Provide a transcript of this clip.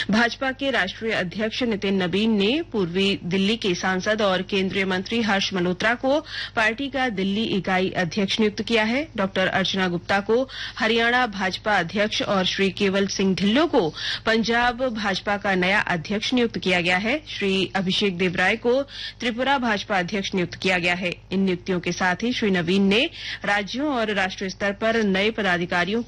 भाजपा के राष्ट्रीय अध्यक्ष नितिन नवीन ने पूर्वी दिल्ली के सांसद और केंद्रीय मंत्री हर्ष मल्होत्रा को पार्टी का दिल्ली इकाई अध्यक्ष नियुक्त किया है। डॉक्टर अर्चना गुप्ता को हरियाणा भाजपा अध्यक्ष और श्री केवल सिंह ढिल्लों को पंजाब भाजपा का नया अध्यक्ष नियुक्त किया गया है। श्री अभिषेक देवराय को त्रिपुरा भाजपा अध्यक्ष नियुक्त किया गया है। इन नियुक्तियों के साथ ही श्री नवीन ने राज्यों और राष्ट्रीय स्तर पर नए पदाधिकारियों